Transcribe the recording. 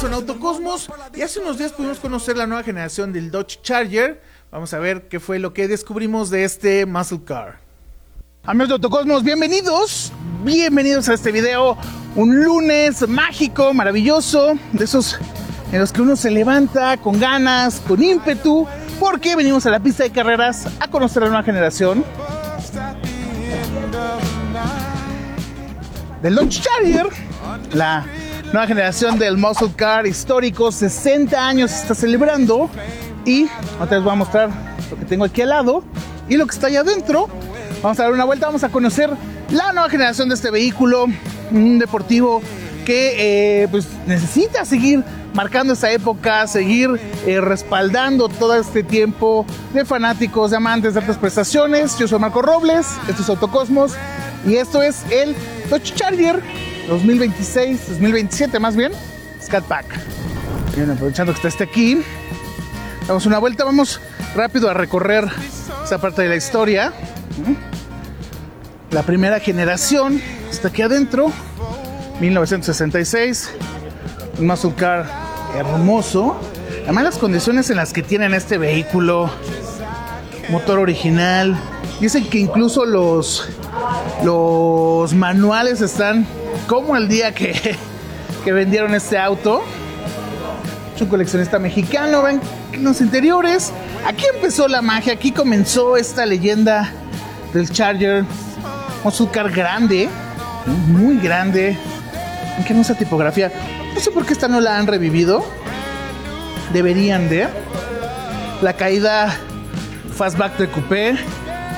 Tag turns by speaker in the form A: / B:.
A: En Autocosmos, y hace unos días pudimos conocer la nueva generación del Dodge Charger. Vamos a ver qué fue lo que descubrimos de este muscle car. Amigos de Autocosmos, bienvenidos a este video. Un lunes mágico, maravilloso, de esos en los que uno se levanta con ganas, con ímpetu, porque venimos a la pista de carreras a conocer la nueva generación del Dodge Charger, la nueva generación del muscle car histórico. 60 años se está celebrando, y ahorita les voy a mostrar lo que tengo aquí al lado y lo que está allá adentro. Vamos a dar una vuelta, vamos a conocer la nueva generación de este vehículo, un deportivo que pues necesita seguir marcando esa época, seguir respaldando todo este tiempo de fanáticos, de amantes de altas prestaciones. Yo soy Marco Robles, esto es Autocosmos y esto es el Dodge Charger 2026-2027 más bien, Scat Pack. Bien, aprovechando que está aquí, damos una vuelta, vamos rápido a recorrer esa parte de la historia. La primera generación está aquí adentro, 1966, un muscle car hermoso. Además, las condiciones en las que tienen este vehículo, motor original, dicen que incluso los manuales están como el día que vendieron este auto. Es un coleccionista mexicano. Ven los interiores. Aquí empezó la magia, aquí comenzó esta leyenda del Charger. Muscle car grande, muy grande. ¿En qué hermosa tipografía? No sé por qué esta no la han revivido. Deberían de. La caída Fastback de Coupé.